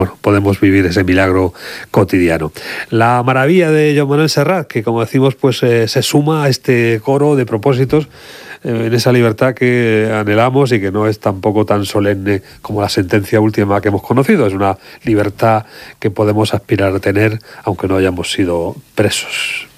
bueno, podemos vivir ese milagro cotidiano. La maravilla de Joan Manuel Serrat, que como decimos, pues se suma a este coro de propósitos en esa libertad que anhelamos y que no es tampoco tan solemne como la sentencia última que hemos conocido. Es una libertad que podemos aspirar a tener aunque no hayamos sido presos.